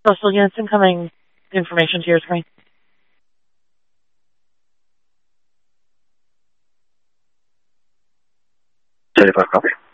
Coastal units incoming information to your screen. 35 copy.